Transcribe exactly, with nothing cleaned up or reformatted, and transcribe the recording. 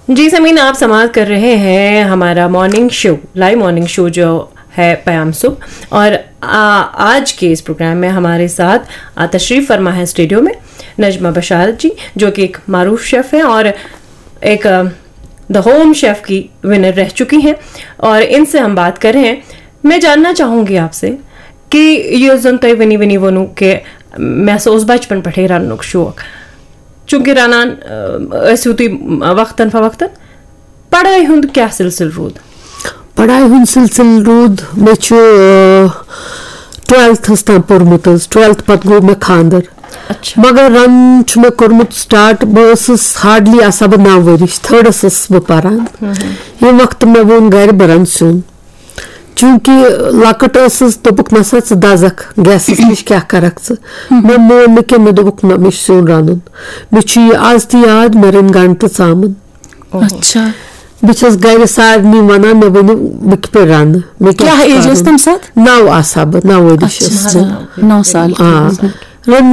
جی سمین، آپ سماعت کر رہے ہیں ہمارا morning show, live morning show جو ہے پیام صبح، اور آج کے اس پروگرام میں ہمارے ساتھ تشریف فرما ہے اسٹوڈیو میں نجمہ بشارت جی، جو کہ ایک معروف شیف ہیں اور ایک دا ہوم شیف کی ونر رہ چکی ہیں، اور ان سے ہم بات کر رہے ہیں. میں جاننا چاہوں گی آپ سے کہ یہ زن تھی ونی ونی ونو کہ میں اوس بچپن پہ رنک شوق، چونکہ رنان ٲسِو تُہۍ وقتاً فوقتاً، پڑھائی ہُنٛد کیٛاہ سلسلہٕ روٗد؟ پڑھائی ہُنٛد سلسلہٕ روٗد مےٚ چھُ ٹویلتھس تام پوٚرمُت حظ، ٹویلتھ پتہٕ گوٚو مےٚ خانٛدر، مگر رنُن چھُ مےٚ کوٚرمُت سٹارٹ، بہٕ ٲسٕس ہارڈلی آسان بہٕ نو ؤرِش، تھٲڈس ٲسٕس بہٕ پران ییٚمہِ وقتہٕ مےٚ ووٚن گرِ بہٕ رنہٕ سیُن، چوٗنٛکہِ لۄکٕٹ ٲسٕس دوٚپُکھ نسا ژٕ دزکھ گیسس نِش کیٛاہ کرکھ ژٕ، مےٚ مون نہٕ کینٛہہ، مےٚ دوٚپُکھ نہ مےٚ چھُ سیُن رنُن. مےٚ چھُ یہِ آز تہِ یاد مےٚ رٔنۍ گنڈٕ تہٕ ژامن. اچھا، بہٕ چھَس گرِ سارنٕے ونان مےٚ ؤنِو بہٕ کِتھ پٲٹھۍ رنہٕ، مےٚ کیٛاہ ایج ٲس تمہِ ساتہٕ؟ نو آسہٕ ہا بہٕ، نو ؤرِش ٲسٕس نو سال. آ رن